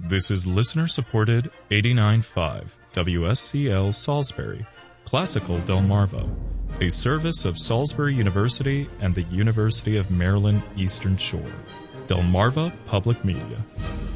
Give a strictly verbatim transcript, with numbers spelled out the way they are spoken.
This is listener-supported eighty-nine point five W S C L Salisbury, Classical Delmarva, a service of Salisbury University and the University of Maryland Eastern Shore. Delmarva Public Media.